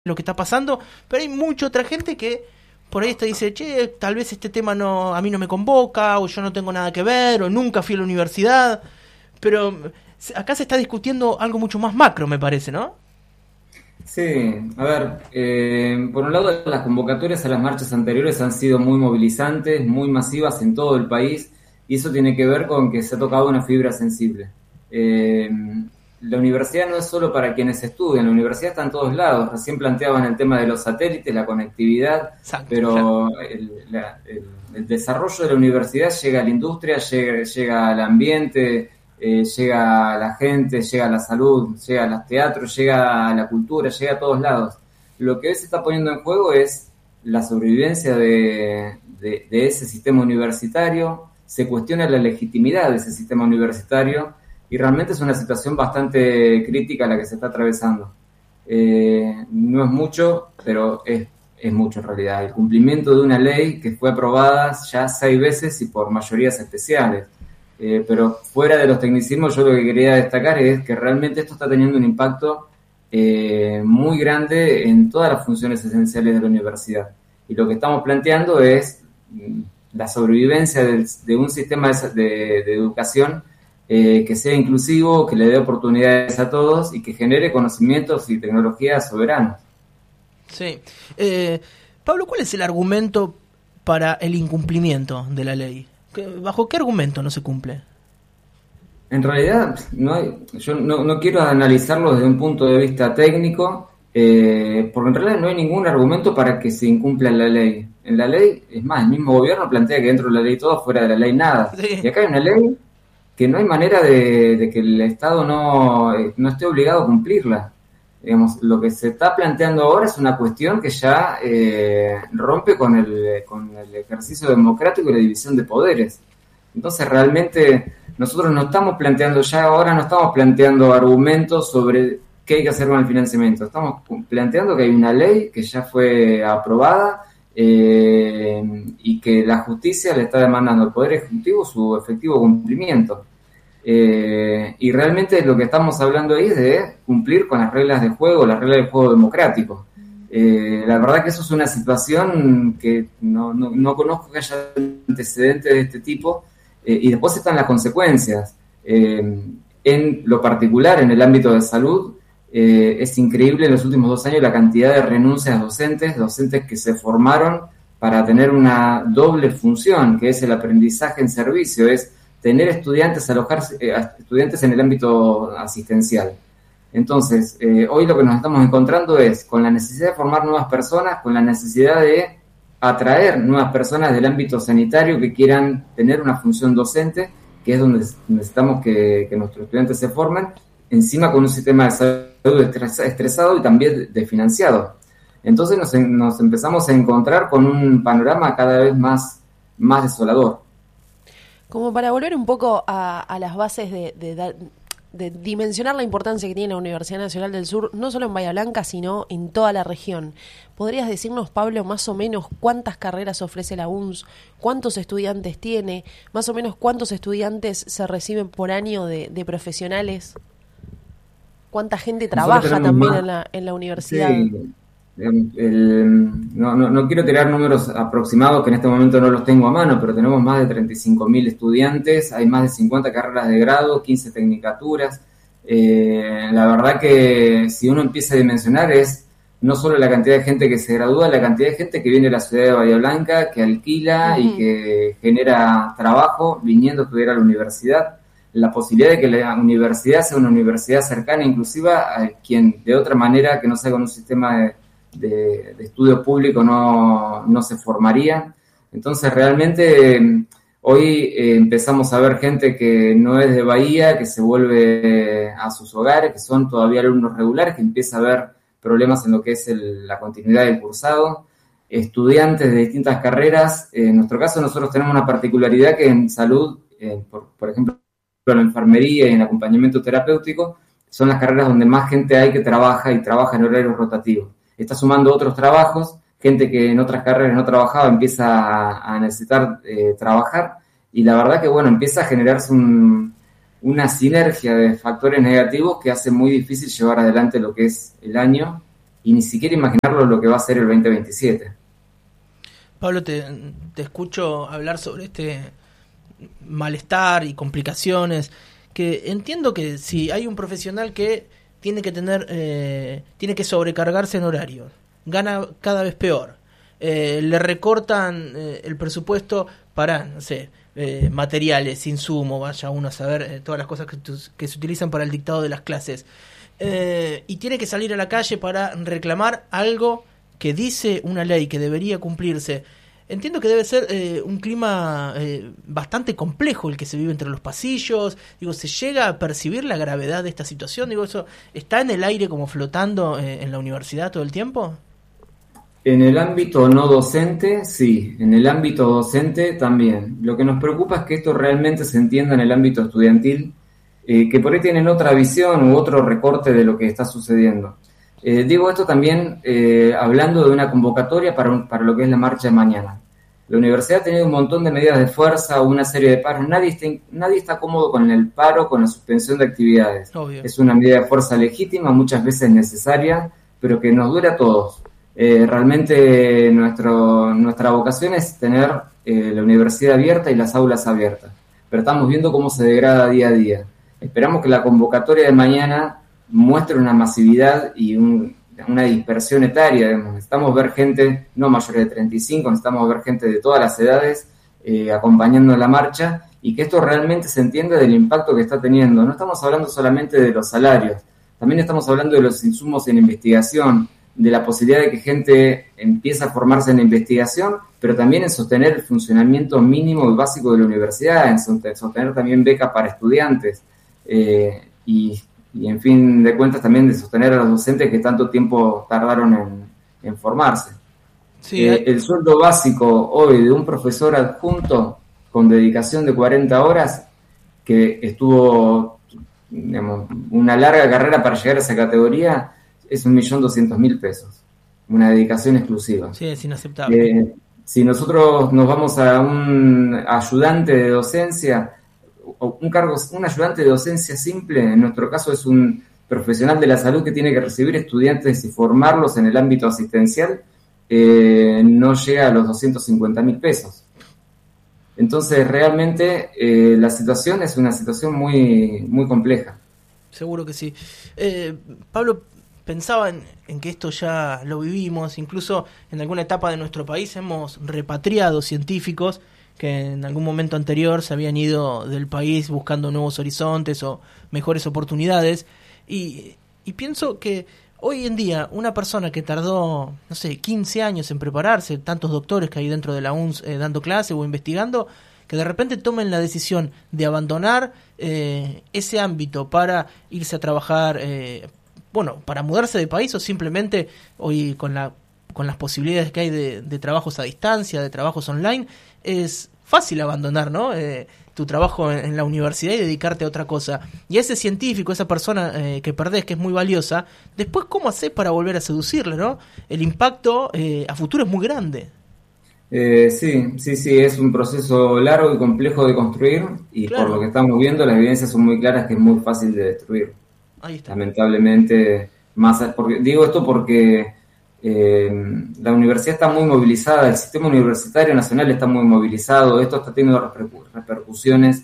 lo que está pasando, pero hay mucha otra gente que por ahí te dice, che, tal vez este tema no, a mí no me convoca, o yo no tengo nada que ver, o nunca fui a la universidad, pero acá se está discutiendo algo mucho más macro, me parece, ¿no? Sí, a ver, por un lado las convocatorias a las marchas anteriores han sido muy movilizantes, muy masivas en todo el país, y eso tiene que ver con que se ha tocado una fibra sensible. Eh, la universidad no es solo para quienes estudian, la universidad está en todos lados. Recién planteaban el tema de los satélites, la conectividad, Exacto, claro. pero el desarrollo de la universidad llega a la industria, llega al ambiente, llega a la gente, llega a la salud, llega a los teatros, llega a la cultura, llega a todos lados. Lo que hoy se está poniendo en juego es la sobrevivencia de ese sistema universitario, se cuestiona la legitimidad de ese sistema universitario y realmente es una situación bastante crítica la que se está atravesando. No es mucho, pero es mucho en realidad. El cumplimiento de una ley que fue aprobada ya 6 veces y por mayorías especiales. Pero fuera de los tecnicismos, yo lo que quería destacar es que realmente esto está teniendo un impacto muy grande en todas las funciones esenciales de la universidad. Y lo que estamos planteando es la sobrevivencia de un sistema de educación que sea inclusivo, que le dé oportunidades a todos y que genere conocimientos y tecnologías soberanas. Sí. Pablo, ¿cuál es el argumento para el incumplimiento de la ley? ¿Bajo qué argumento no se cumple? En realidad, yo no quiero analizarlo desde un punto de vista técnico, porque en realidad no hay ningún argumento para que se incumpla la ley. En la ley, es más, el mismo gobierno plantea que dentro de la ley todo, fuera de la ley nada. Sí. Y acá hay una ley que no hay manera de que el Estado no esté obligado a cumplirla. Digamos, lo que se está planteando ahora es una cuestión que ya rompe con el ejercicio democrático y la división de poderes. Entonces, realmente, nosotros no estamos planteando ya ahora, no estamos planteando argumentos sobre qué hay que hacer con el financiamiento. Estamos planteando que hay una ley que ya fue aprobada y que la justicia le está demandando al Poder Ejecutivo su efectivo cumplimiento. Y realmente lo que estamos hablando ahí es de cumplir con las reglas de juego, las reglas del juego democrático. La verdad que eso es una situación que no conozco que haya antecedentes de este tipo, y después están las consecuencias. En lo particular, en el ámbito de salud, es increíble en los últimos 2 años la cantidad de renuncias docentes que se formaron para tener una doble función, que es el aprendizaje en servicio, es tener estudiantes, alojarse, estudiantes en el ámbito asistencial. Entonces, hoy lo que nos estamos encontrando es con la necesidad de formar nuevas personas, con la necesidad de atraer nuevas personas del ámbito sanitario que quieran tener una función docente, que es donde necesitamos que nuestros estudiantes se formen, encima con un sistema de salud estresado y también desfinanciado. Entonces nos empezamos a encontrar con un panorama cada vez más desolador. Como para volver un poco a las bases de dimensionar la importancia que tiene la Universidad Nacional del Sur, no solo en Bahía Blanca, sino en toda la región. ¿Podrías decirnos, Pablo, más o menos cuántas carreras ofrece la UNS, cuántos estudiantes tiene, más o menos cuántos estudiantes se reciben por año de profesionales? ¿Cuánta gente trabaja también en la universidad? Sí, no quiero tirar números aproximados que en este momento no los tengo a mano, pero tenemos más de 35.000 estudiantes, hay más de 50 carreras de grado, 15 tecnicaturas. La verdad que si uno empieza a dimensionar es no solo la cantidad de gente que se gradúa, la cantidad de gente que viene a la ciudad de Bahía Blanca, que alquila y que genera trabajo viniendo a estudiar a la universidad. La posibilidad de que la universidad sea una universidad cercana, inclusiva, a quien de otra manera que no sea con un sistema de estudio público no se formaría. Entonces realmente hoy empezamos a ver gente que no es de Bahía, que se vuelve a sus hogares, que son todavía alumnos regulares, que empieza a haber problemas en lo que es la continuidad del cursado, estudiantes de distintas carreras. En nuestro caso nosotros tenemos una particularidad que en salud, por ejemplo, en la enfermería y en acompañamiento terapéutico, son las carreras donde más gente hay que trabaja y trabaja en horarios rotativos. Está sumando otros trabajos, gente que en otras carreras no trabajaba empieza a necesitar trabajar, y la verdad que bueno, empieza a generarse una sinergia de factores negativos que hace muy difícil llevar adelante lo que es el año, y ni siquiera imaginarlo lo que va a ser el 2027. Pablo, te escucho hablar sobre este malestar y complicaciones, que entiendo que si hay un profesional que tiene que tiene que sobrecargarse en horario, gana cada vez peor, le recortan el presupuesto para, no sé, materiales, insumos, vaya uno a saber todas las cosas que se utilizan para el dictado de las clases, y tiene que salir a la calle para reclamar algo que dice una ley que debería cumplirse. Entiendo que debe ser un clima bastante complejo el que se vive entre los pasillos. Digo, ¿se llega a percibir la gravedad de esta situación? Digo, ¿eso está en el aire como flotando en la universidad todo el tiempo? En el ámbito no docente, sí. En el ámbito docente también. Lo que nos preocupa es que esto realmente se entienda en el ámbito estudiantil, que por ahí tienen otra visión u otro recorte de lo que está sucediendo. Digo esto también hablando de una convocatoria para lo que es la marcha de mañana. La universidad ha tenido un montón de medidas de fuerza, una serie de paros. Nadie está cómodo con el paro, con la suspensión de actividades. Obvio. Es una medida de fuerza legítima, muchas veces necesaria, pero que nos duele a todos. Realmente nuestra vocación es tener la universidad abierta y las aulas abiertas. Pero estamos viendo cómo se degrada día a día. Esperamos que la convocatoria de mañana muestre una masividad y una dispersión etaria. Necesitamos ver gente no mayor de 35, necesitamos ver gente de todas las edades acompañando la marcha, y que esto realmente se entienda del impacto que está teniendo. No estamos hablando solamente de los salarios, también estamos hablando de los insumos en investigación, de la posibilidad de que gente empiece a formarse en la investigación, pero también en sostener el funcionamiento mínimo y básico de la universidad, en sostener también becas para estudiantes, y en fin de cuentas también de sostener a los docentes que tanto tiempo tardaron en formarse. Sí, El sueldo básico hoy de un profesor adjunto con dedicación de 40 horas, que estuvo, digamos, una larga carrera para llegar a esa categoría, es 1.200.000 pesos. Una dedicación exclusiva. Sí, es inaceptable. Si nosotros nos vamos a un ayudante de docencia, un ayudante de docencia simple, en nuestro caso es un profesional de la salud que tiene que recibir estudiantes y formarlos en el ámbito asistencial, no llega a los 250.000 pesos. Entonces realmente la situación es una situación muy, muy compleja. Seguro que sí. Pablo, pensaba en que esto ya lo vivimos, incluso en alguna etapa de nuestro país hemos repatriado científicos que en algún momento anterior se habían ido del país buscando nuevos horizontes o mejores oportunidades, y pienso que hoy en día una persona que tardó, no sé, 15 años en prepararse, tantos doctores que hay dentro de la UNS dando clase o investigando, que de repente tomen la decisión de abandonar ese ámbito para irse a trabajar, para mudarse de país, o simplemente hoy con las posibilidades que hay de trabajos a distancia, de trabajos online, es fácil abandonar, ¿no? Tu trabajo en la universidad y dedicarte a otra cosa. Y ese científico, esa persona que perdés, que es muy valiosa, después, ¿cómo hacés para volver a seducirle, no? El impacto a futuro es muy grande. Sí, es un proceso largo y complejo de construir, y claro, por lo que estamos viendo, las evidencias son muy claras que es muy fácil de destruir. Ahí está. Lamentablemente, digo esto porque la universidad está muy movilizada, el sistema universitario nacional está muy movilizado, esto está teniendo repercusiones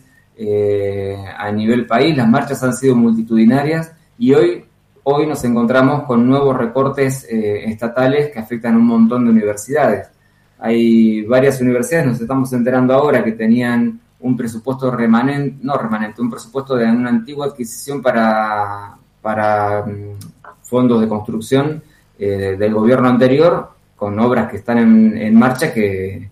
a nivel país, las marchas han sido multitudinarias, y hoy nos encontramos con nuevos recortes estatales que afectan a un montón de universidades. Hay varias universidades, nos estamos enterando ahora, que tenían un presupuesto un presupuesto de una antigua adquisición para fondos de construcción del gobierno anterior, con obras que están en marcha que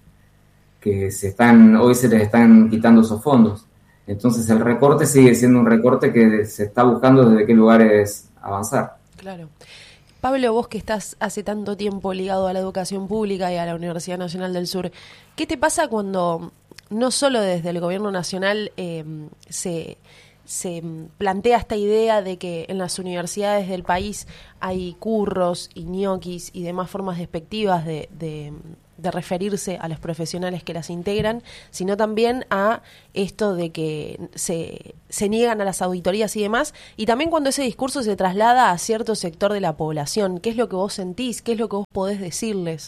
hoy se les están quitando esos fondos. Entonces el recorte sigue siendo un recorte que se está buscando desde qué lugares avanzar. Claro. Pablo, vos que estás hace tanto tiempo ligado a la educación pública y a la Universidad Nacional del Sur, ¿qué te pasa cuando no solo desde el gobierno nacional se plantea esta idea de que en las universidades del país hay curros y ñoquis y demás formas despectivas de referirse a los profesionales que las integran, sino también a esto de que se niegan a las auditorías y demás, y también cuando ese discurso se traslada a cierto sector de la población. ¿Qué es lo que vos sentís? ¿Qué es lo que vos podés decirles?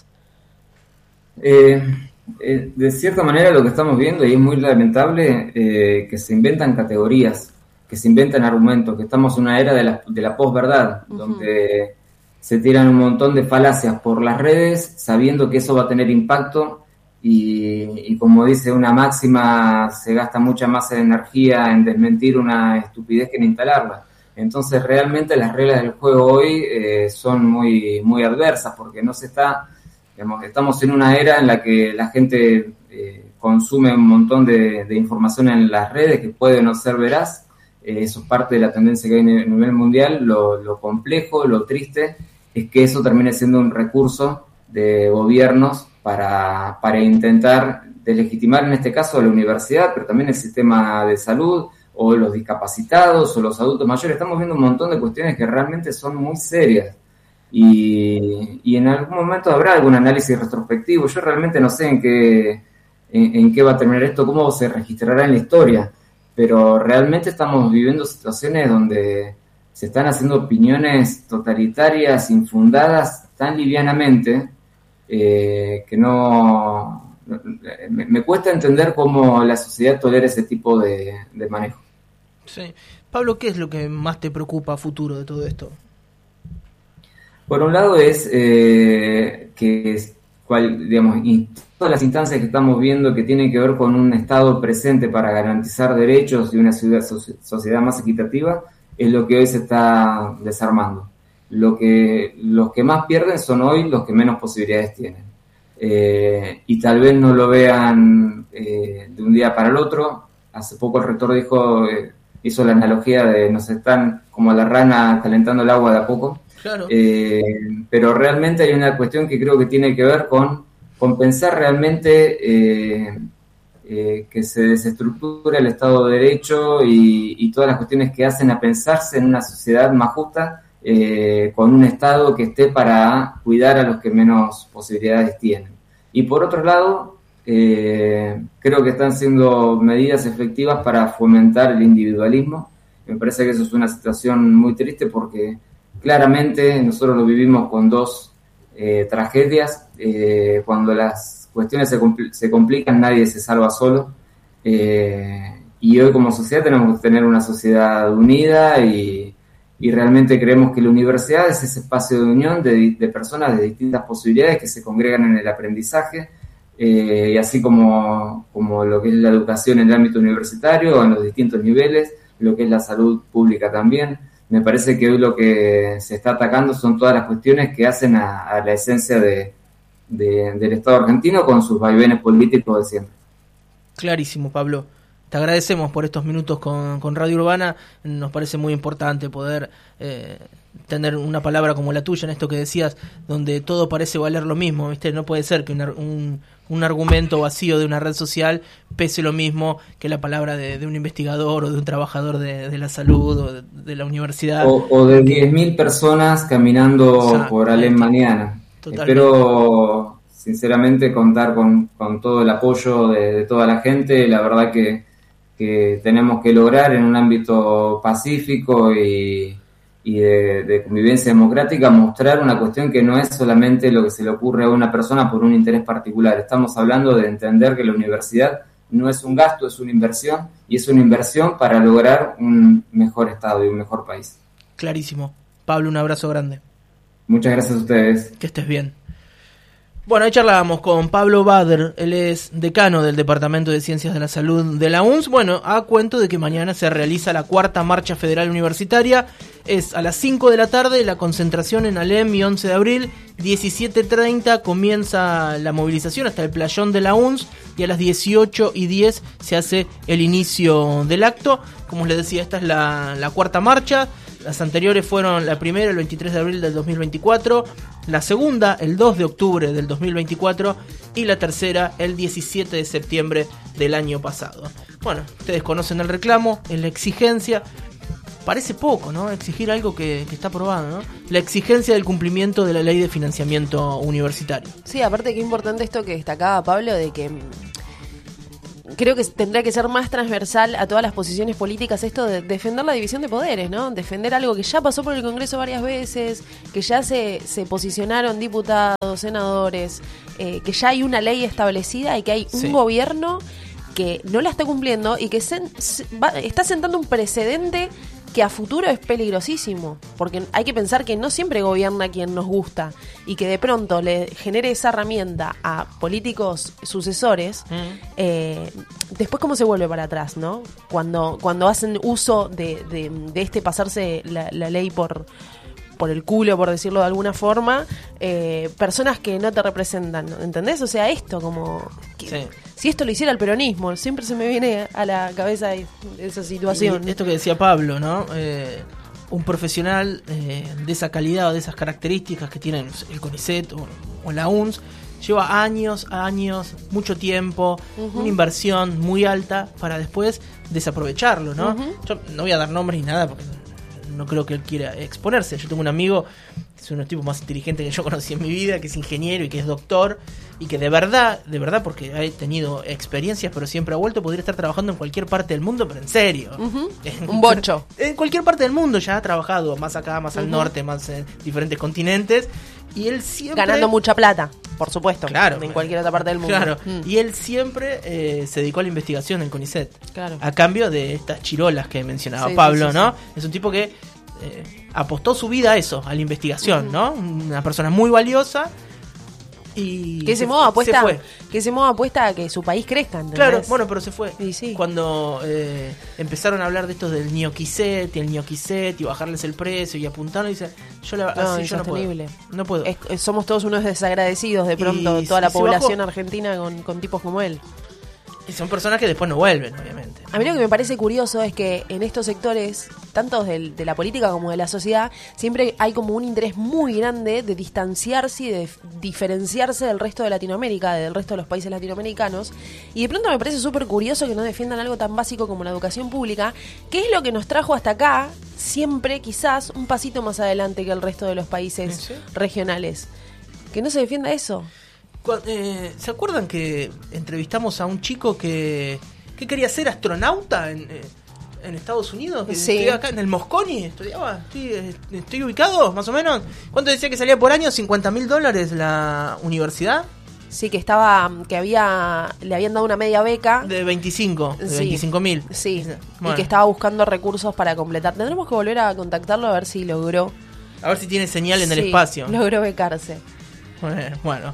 De cierta manera lo que estamos viendo, y es muy lamentable, que se inventan categorías, que se inventan argumentos, que estamos en una era de la posverdad, donde se tiran un montón de falacias por las redes, sabiendo que eso va a tener impacto, y como dice una máxima, se gasta mucha más energía en desmentir una estupidez que en instalarla. Entonces realmente las reglas del juego hoy son muy, muy adversas, porque no se está... Digamos, estamos en una era en la que la gente consume un montón de información en las redes que puede no ser veraz. Eso es parte de la tendencia que hay a nivel mundial. Lo complejo, lo triste, es que eso termine siendo un recurso de gobiernos para intentar deslegitimar, en este caso, a la universidad, pero también el sistema de salud, o los discapacitados, o los adultos mayores. Estamos viendo un montón de cuestiones que realmente son muy serias. Y en algún momento habrá algún análisis retrospectivo. Yo realmente no sé en qué va a terminar esto, cómo se registrará en la historia, pero realmente estamos viviendo situaciones donde se están haciendo opiniones totalitarias, infundadas tan livianamente, que no me cuesta entender cómo la sociedad tolera ese tipo de manejo. Sí. Pablo, ¿qué es lo que más te preocupa a futuro de todo esto? Por un lado es digamos, todas las instancias que estamos viendo que tienen que ver con un Estado presente para garantizar derechos y una sociedad más equitativa, es lo que hoy se está desarmando. Los que más pierden son hoy los que menos posibilidades tienen. Y tal vez no lo vean de un día para el otro. Hace poco el rector hizo la analogía de nos están como la rana calentando el agua de a poco. Claro. Pero realmente hay una cuestión que creo que tiene que ver con pensar realmente que se desestructura el Estado de Derecho y todas las cuestiones que hacen a pensarse en una sociedad más justa, con un Estado que esté para cuidar a los que menos posibilidades tienen. Y por otro lado, creo que están siendo medidas efectivas para fomentar el individualismo. Me parece que eso es una situación muy triste porque claramente nosotros lo vivimos con dos tragedias. Cuando las cuestiones se complican, nadie se salva solo. Y hoy como sociedad tenemos que tener una sociedad unida y realmente creemos que la universidad es ese espacio de unión de personas de distintas posibilidades que se congregan en el aprendizaje, y así como lo que es la educación en el ámbito universitario, en los distintos niveles, lo que es la salud pública también. Me parece que hoy lo que se está atacando son todas las cuestiones que hacen a la esencia del Estado argentino con sus vaivenes políticos de siempre. Clarísimo, Pablo. Te agradecemos por estos minutos con Radio Urbana. Nos parece muy importante poder tener una palabra como la tuya en esto que decías, donde todo parece valer lo mismo, ¿viste? No puede ser que un argumento vacío de una red social pese lo mismo que la palabra de un investigador o de un trabajador de la salud o de la universidad. O de 10.000 personas caminando por Alemania. Espero sinceramente contar con todo el apoyo de toda la gente. La verdad que tenemos que lograr en un ámbito pacífico y de convivencia democrática mostrar una cuestión que no es solamente lo que se le ocurre a una persona por un interés particular. Estamos hablando de entender que la universidad no es un gasto, es una inversión, y es una inversión para lograr un mejor Estado y un mejor país. Clarísimo. Pablo, un abrazo grande. Muchas gracias a ustedes. Que estés bien. Bueno, ahí charlábamos con Pablo Bader, él es decano del Departamento de Ciencias de la Salud de la UNS. Bueno, a cuento de que mañana se realiza la 4ª Marcha Federal Universitaria. Es a las 5 de la tarde la concentración en Alem y 11 de abril. 17:30 comienza la movilización hasta el playón de la UNS y a las 18:10 se hace el inicio del acto. Como les decía, esta es la 4ª marcha. Las anteriores fueron la primera el 23 de abril del 2024, la segunda el 2 de octubre del 2024 y la tercera el 17 de septiembre del año pasado. Bueno, ustedes conocen el reclamo, es la exigencia parece poco, ¿no? Exigir algo que está aprobado, ¿no? La exigencia del cumplimiento de la ley de financiamiento universitario. Sí, aparte qué importante esto que destacaba Pablo, de que creo que tendría que ser más transversal a todas las posiciones políticas esto de defender la división de poderes, ¿no? Defender algo que ya pasó por el Congreso varias veces, que ya se posicionaron diputados, senadores, que ya hay una ley establecida y que hay un gobierno que no la está cumpliendo y que está sentando un precedente que a futuro es peligrosísimo, porque hay que pensar que no siempre gobierna quien nos gusta y que de pronto le genere esa herramienta a políticos sucesores, después cómo se vuelve para atrás, ¿no? Cuando hacen uso de este pasarse la ley por el culo, por decirlo de alguna forma, personas que no te representan, ¿entendés? O sea, esto como... Si esto lo hiciera el peronismo, siempre se me viene a la cabeza esa situación. Y esto que decía Pablo, ¿no? Un profesional de esa calidad o de esas características que tienen el CONICET o la UNS, lleva años, mucho tiempo, una inversión muy alta para después desaprovecharlo, ¿no? Yo no voy a dar nombres ni nada porque no creo que él quiera exponerse. Yo tengo un amigo que es uno de los tipos más inteligentes que yo conocí en mi vida, que es ingeniero y que es doctor, y que de verdad, porque ha tenido experiencias, pero siempre ha vuelto, podría estar trabajando en cualquier parte del mundo, pero en serio. Un bocho. En cualquier parte del mundo ya ha trabajado, más acá, más al norte, más en diferentes continentes, y él siempre... Ganando mucha plata, por supuesto, claro, en cualquier otra parte del mundo. Claro, y él siempre se dedicó a la investigación en CONICET, claro, a cambio de estas chirolas que mencionaba Pablo, ¿no? Es un tipo que apostó su vida a eso, a la investigación, ¿no? Una persona muy valiosa y que ese modo apuesta a que su país crezca, ¿entendés? Claro, bueno, pero se fue. Sí. Cuando empezaron a hablar de estos del ñoquiset y el ñoquiset y bajarles el precio y apuntarlo, y dice, yo no puedo. No puedo. Somos todos unos desagradecidos de pronto, toda la población argentina con tipos como él. Y son personas que después no vuelven, obviamente. A mí lo que me parece curioso es que en estos sectores, tanto de la política como de la sociedad, siempre hay como un interés muy grande de distanciarse y de diferenciarse del resto de Latinoamérica, del resto de los países latinoamericanos. Y de pronto me parece súper curioso que no defiendan algo tan básico como la educación pública, que es lo que nos trajo hasta acá, siempre quizás un pasito más adelante que el resto de los países regionales. Que no se defienda eso. ¿Se acuerdan que entrevistamos a un chico que quería ser astronauta en Estados Unidos? Que estudiaba acá en el Mosconi, estudiaba, estoy ubicado más o menos. ¿Cuánto decía que salía por año? $50,000 la universidad. Sí, que le habían dado una media beca de 25.000. Sí, bueno. Y que estaba buscando recursos para completar. Tendremos que volver a contactarlo a ver si logró. A ver si tiene señal en el espacio. Logró becarse. Bueno.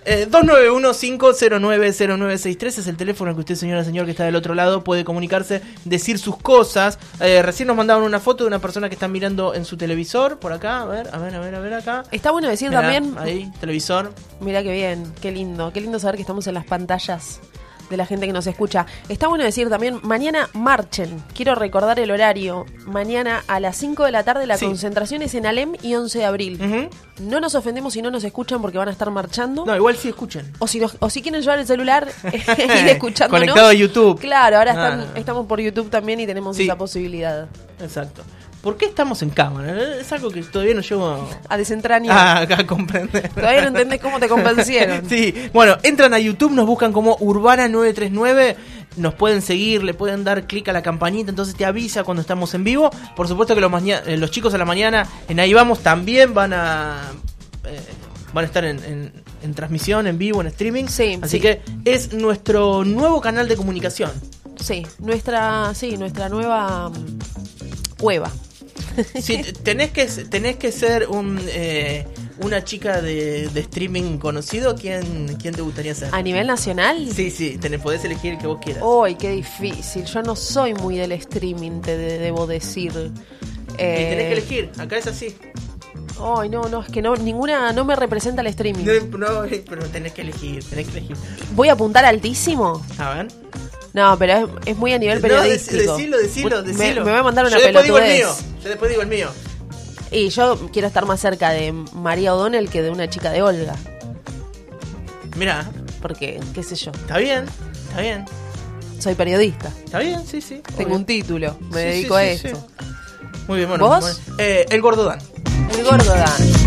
291-509-0963 es el teléfono que usted, señora, señor, que está del otro lado, puede comunicarse, decir sus cosas. Recién nos mandaban una foto de una persona que está mirando en su televisor, por acá, a ver acá. Está bueno decir también... Ahí, televisor. Mirá qué bien, qué lindo saber que estamos en las pantallas de la gente que nos escucha. Está bueno decir también, mañana marchen, quiero recordar el horario, mañana a las 5 de la tarde la concentración es en Alem y 11 de abril. No nos ofendemos si no nos escuchan porque van a estar marchando. No, igual sí escuchen. O si quieren llevar el celular ir escuchándonos. Conectado a YouTube. Claro, ahora estamos por YouTube también y tenemos esa posibilidad. Exacto. ¿Por qué estamos en cámara? Es algo que todavía no llevo a desentrañar. A comprender. Todavía no entendés cómo te convencieron. Sí, bueno, entran a YouTube, nos buscan como Urbana939, nos pueden seguir, le pueden dar clic a la campanita, entonces te avisa cuando estamos en vivo. Por supuesto que los chicos a la mañana en Ahí Vamos también van a estar en transmisión, en vivo, en streaming. Así que es nuestro nuevo canal de comunicación. Sí, nuestra nueva cueva. Sí, tenés que ser una chica de streaming conocido. ¿Quién te gustaría ser? ¿A nivel nacional? Sí, podés elegir el que vos quieras. ¡Uy, qué difícil! Yo no soy muy del streaming, te debo decir. Y tenés que elegir, acá es así. Ay, no, es que ninguna no me representa el streaming. No, pero tenés que elegir. ¿Voy a apuntar altísimo? A ver. No, pero es muy a nivel periodístico. Decilo. Me voy a mandar una pelotudez. Yo después digo el mío. Y yo quiero estar más cerca de María O'Donnell que de una chica de Olga. Mirá. Porque, qué sé yo. Está bien. Soy periodista. Está bien, sí. Tengo un título, me dedico a esto. Sí. Muy bien, bueno. ¿Vos? El Gordo Dan. El Gordo Dan.